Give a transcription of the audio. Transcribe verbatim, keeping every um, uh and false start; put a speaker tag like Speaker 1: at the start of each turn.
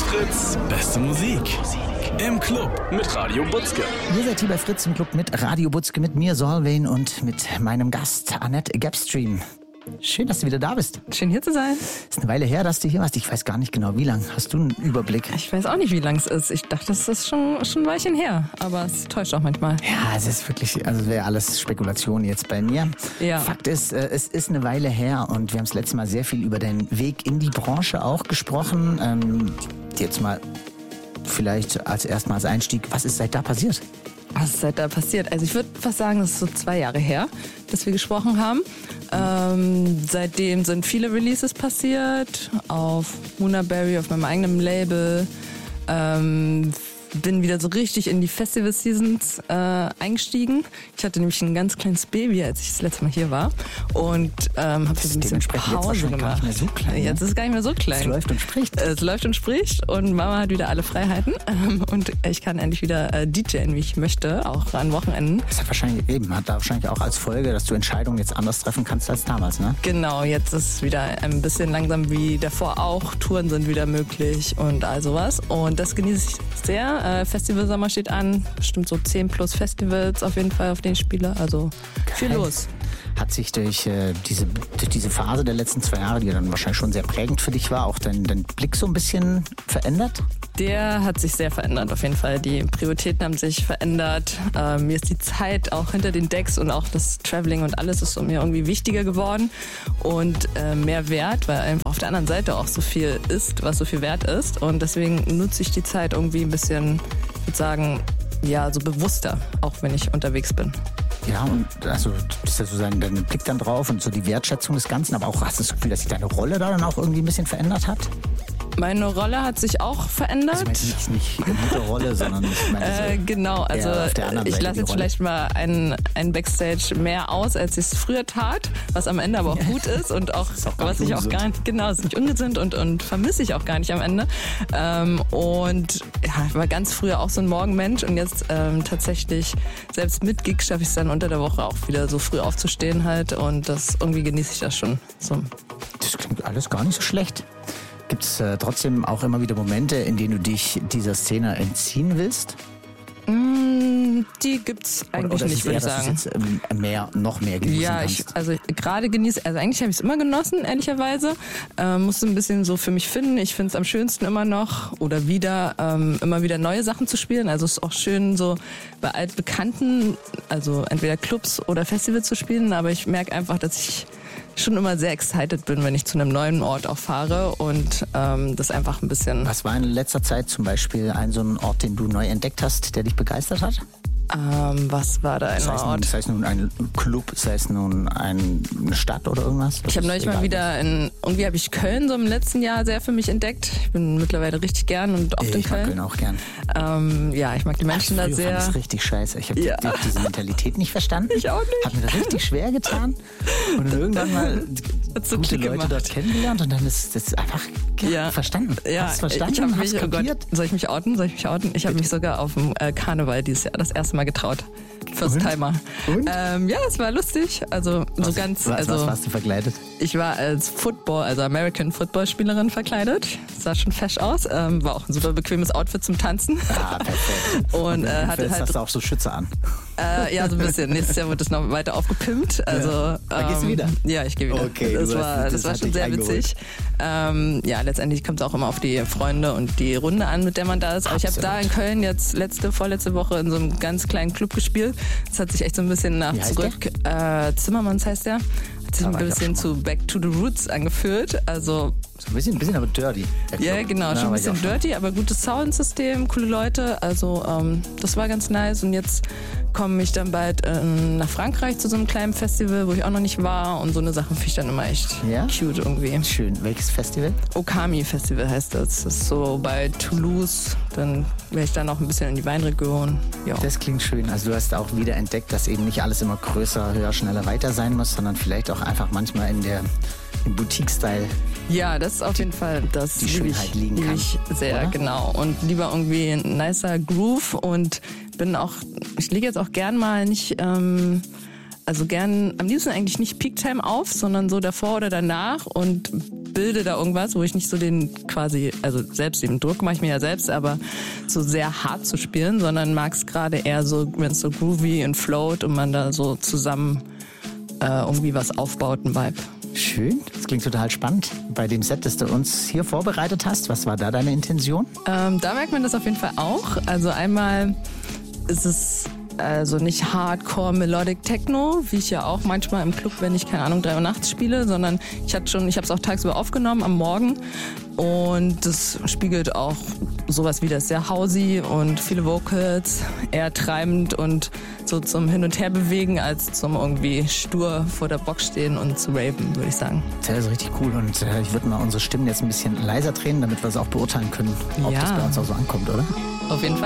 Speaker 1: Fritz, beste Musik. Im Club mit Radio Butzke.
Speaker 2: Ihr seid hier bei Fritz im Club mit Radio Butzke, mit mir Solveig und mit meinem Gast Annette Gapstream. Schön, dass du wieder da bist.
Speaker 3: Schön hier zu sein.
Speaker 2: Ist eine Weile her, dass du hier warst. Ich weiß gar nicht genau, wie lang. Hast du einen Überblick?
Speaker 3: Ich weiß auch nicht, wie lang es ist. Ich dachte, das ist schon, schon ein Weilchen her. Aber es täuscht auch manchmal.
Speaker 2: Ja, es ist wirklich, also wäre alles Spekulation jetzt bei mir.
Speaker 3: Ja.
Speaker 2: Fakt ist, äh, es ist eine Weile her und wir haben das letzte Mal sehr viel über deinen Weg in die Branche auch gesprochen. Ähm, jetzt mal vielleicht als erstmals Einstieg, was ist seit da passiert?
Speaker 3: Was ist seit da passiert? Also ich würde fast sagen, das ist so zwei Jahre her, dass wir gesprochen haben. Ähm, seitdem sind viele Releases passiert, auf Moonaberry, auf meinem eigenen Label. Ähm, bin wieder so richtig in die Festival-Seasons äh, eingestiegen. Ich hatte nämlich ein ganz kleines Baby, als ich das letzte Mal hier war. Und ähm, habe so ein bisschen Pause gemacht.
Speaker 2: Gar nicht mehr so klein,
Speaker 3: jetzt ist es gar nicht mehr so klein.
Speaker 2: Es läuft und spricht.
Speaker 3: Es läuft und spricht und Mama hat wieder alle Freiheiten. Und ich kann endlich wieder äh, DJen, wie ich möchte, auch an Wochenenden.
Speaker 2: Das hat wahrscheinlich eben, hat da wahrscheinlich auch als Folge, dass du Entscheidungen jetzt anders treffen kannst als damals, ne?
Speaker 3: Genau, jetzt ist es wieder ein bisschen langsam wie davor auch. Touren sind wieder möglich und all sowas. Und das genieße ich sehr. Äh, Festivalsommer steht an. Bestimmt so zehn plus Festivals auf jeden Fall, auf denen ich spiele. Also viel
Speaker 2: Geil.
Speaker 3: los.
Speaker 2: Hat sich durch, äh, diese, durch diese Phase der letzten zwei Jahre, die dann wahrscheinlich schon sehr prägend für dich war, auch dein, dein Blick so ein bisschen verändert?
Speaker 3: Der hat sich sehr verändert, auf jeden Fall. Die Prioritäten haben sich verändert. Äh, mir ist die Zeit auch hinter den Decks und auch das Traveling und alles ist mir irgendwie wichtiger geworden und äh, mehr wert, weil einfach auf der anderen Seite auch so viel ist, was so viel wert ist. Und deswegen nutze ich die Zeit irgendwie ein bisschen, ich würde sagen, ja, so bewusster, auch wenn ich unterwegs bin.
Speaker 2: Ja, und also ist ja so dein, dein Blick dann drauf und so die Wertschätzung des Ganzen, aber auch hast du das Gefühl, dass sich deine Rolle da dann auch irgendwie ein bisschen verändert hat?
Speaker 3: Meine Rolle hat sich auch verändert.
Speaker 2: Also ich meine nicht, nicht Mutterrolle, sondern ich meine so
Speaker 3: äh, genau, also ich lasse jetzt vielleicht mal einen, einen Backstage mehr aus, als ich es früher tat, was am Ende aber auch gut ist und auch,
Speaker 2: ist auch gar
Speaker 3: was
Speaker 2: nicht
Speaker 3: ich auch gar nicht, genau, ist nicht ungesund und, und vermisse ich auch gar nicht am Ende. Ähm, und ja, ich war ganz früher auch so ein Morgenmensch und jetzt ähm, tatsächlich, selbst mit Gig schaffe ich es dann unter der Woche auch wieder so früh aufzustehen halt und das irgendwie genieße ich das schon. So.
Speaker 2: Das klingt alles gar nicht so schlecht. Gibt es äh, trotzdem auch immer wieder Momente, in denen du dich dieser Szene entziehen willst?
Speaker 3: Mm, die gibt's eigentlich
Speaker 2: oder, oder
Speaker 3: nicht, würde ich sagen.
Speaker 2: Dass du jetzt ähm, mehr, noch mehr genießen
Speaker 3: Ja,
Speaker 2: kannst?
Speaker 3: ich, also gerade genieße, also eigentlich habe ich es immer genossen, ehrlicherweise. Ähm, musste ein bisschen so für mich finden. Ich finde es am schönsten immer noch oder wieder, ähm, immer wieder neue Sachen zu spielen. Also es ist auch schön, so bei altbekannten, also entweder Clubs oder Festivals zu spielen. Aber ich merke einfach, dass ich schon immer sehr excited bin, wenn ich zu einem neuen Ort auch fahre und ähm, das einfach ein bisschen...
Speaker 2: Was war in letzter Zeit zum Beispiel ein so ein Ort, den du neu entdeckt hast, der dich begeistert hat?
Speaker 3: Ähm, was war da ein
Speaker 2: Sei es, nun,
Speaker 3: Ort?
Speaker 2: sei es nun ein Club, sei es nun ein, eine Stadt oder irgendwas? Das
Speaker 3: Ich habe
Speaker 2: ist
Speaker 3: neulich mal
Speaker 2: egal.
Speaker 3: wieder in, irgendwie habe ich Köln so im letzten Jahr sehr für mich entdeckt. Ich bin mittlerweile richtig gern und oft in
Speaker 2: Ich mag
Speaker 3: Köln.
Speaker 2: Köln auch gern.
Speaker 3: Ähm, ja, ich mag die Menschen
Speaker 2: Früher
Speaker 3: da sehr.
Speaker 2: fand ich richtig scheiße. Ich habe
Speaker 3: Ja.
Speaker 2: die, diese Mentalität nicht verstanden.
Speaker 3: Ich auch nicht.
Speaker 2: Hat mir das richtig schwer getan. Und dann irgendwann mal
Speaker 3: Hat's so
Speaker 2: gute
Speaker 3: Klick
Speaker 2: Leute
Speaker 3: gemacht.
Speaker 2: dort kennengelernt und dann ist das einfach ja,
Speaker 3: Ja.
Speaker 2: verstanden.
Speaker 3: Ja,
Speaker 2: Hast verstanden,
Speaker 3: ich habe
Speaker 2: hab's
Speaker 3: mich, oh Gott,
Speaker 2: kapiert.
Speaker 3: soll ich mich outen? Soll ich mich outen? Ich habe mich sogar auf dem äh, Karneval dieses Jahr das erste Mal getraut. First Timer.
Speaker 2: Und?
Speaker 3: Ähm, ja, es war lustig. Also so
Speaker 2: Was-
Speaker 3: ganz.
Speaker 2: Was,
Speaker 3: also
Speaker 2: was warst du verkleidet?
Speaker 3: ich war als Football, also American Football Spielerin verkleidet. Sah schon fesch aus. Ähm, war auch ein super bequemes Outfit zum Tanzen.
Speaker 2: Ah, perfekt.
Speaker 3: Und äh,
Speaker 2: Jetzt
Speaker 3: hatte halt
Speaker 2: hast du auch so Schütze an.
Speaker 3: Äh, ja, so ein bisschen. Nächstes Jahr wird es noch weiter aufgepimpt. Also,
Speaker 2: Ja. Da gehst du
Speaker 3: ähm,
Speaker 2: wieder?
Speaker 3: Ja, ich gehe wieder.
Speaker 2: Okay,
Speaker 3: das
Speaker 2: du
Speaker 3: war,
Speaker 2: hast-
Speaker 3: das
Speaker 2: das
Speaker 3: war
Speaker 2: hat
Speaker 3: schon
Speaker 2: dich
Speaker 3: sehr
Speaker 2: eingeholt.
Speaker 3: witzig. Ähm, ja, letztendlich kommt es auch immer auf die Freunde und die Runde an, mit der man da ist. Aber ich habe da in Köln jetzt letzte, vorletzte Woche in so einem ganz kleinen Club gespielt. Das hat sich echt so ein bisschen nach
Speaker 2: Wie heißt
Speaker 3: zurück. Äh, Zimmermanns heißt der. Hat sich
Speaker 2: Da
Speaker 3: ein
Speaker 2: war ich auch
Speaker 3: bisschen
Speaker 2: schon
Speaker 3: zu Back to the Roots angefühlt. Also
Speaker 2: So ein bisschen, ein bisschen aber dirty. der
Speaker 3: ja,
Speaker 2: Club.
Speaker 3: genau,
Speaker 2: Ja,
Speaker 3: schon ein
Speaker 2: war ich auch
Speaker 3: bisschen dirty, aber gutes Soundsystem, coole Leute. Also ähm, das war ganz nice. Und jetzt komme ich dann bald äh, nach Frankreich zu so einem kleinen Festival, wo ich auch noch nicht war. Und so eine Sache finde ich dann immer echt
Speaker 2: Ja?
Speaker 3: cute irgendwie.
Speaker 2: Schön. Welches Festival?
Speaker 3: Okami Festival heißt das. Das ist so bei Toulouse. Dann werde ich dann noch ein bisschen in die Weinregion. Ja.
Speaker 2: Das klingt schön. Also du hast auch wieder entdeckt, dass eben nicht alles immer größer, höher, schneller, weiter sein muss, sondern vielleicht auch einfach manchmal in der im Boutique-Style.
Speaker 3: Ja, das ist auf jeden Fall das
Speaker 2: Die
Speaker 3: liebe
Speaker 2: Schönheit
Speaker 3: ich,
Speaker 2: liegen
Speaker 3: liebe
Speaker 2: kann,
Speaker 3: ich sehr,
Speaker 2: oder?
Speaker 3: genau. Und lieber irgendwie ein nicer Groove und bin auch, ich lege jetzt auch gern mal nicht ähm, also gern, am liebsten eigentlich nicht Peak-Time auf, sondern so davor oder danach und bilde da irgendwas, wo ich nicht so den quasi, also selbst den Druck mache ich mir ja selbst, aber so sehr hart zu spielen, sondern mag es gerade eher so, wenn es so groovy und float und man da so zusammen äh, irgendwie was aufbaut, ein Vibe.
Speaker 2: Schön, das klingt total spannend. Bei dem Set, das du uns hier vorbereitet hast, was war da deine Intention?
Speaker 3: Ähm, da merkt man das auf jeden Fall auch. Also einmal ist es also nicht Hardcore Melodic Techno, wie ich ja auch manchmal im Club, wenn ich, keine Ahnung, drei Uhr nachts spiele, sondern ich hatte schon, ich habe es auch tagsüber aufgenommen am Morgen und das spiegelt auch sowas wie das, sehr housey und viele Vocals, eher treibend und so zum Hin- und Herbewegen als zum irgendwie stur vor der Box stehen und zu raven, würde ich sagen.
Speaker 2: Das ist richtig cool und äh, ich würde mal unsere Stimmen jetzt ein bisschen leiser drehen, damit wir es auch beurteilen können, ob
Speaker 3: Ja.
Speaker 2: das bei uns auch so ankommt, oder?
Speaker 3: Auf jeden Fall.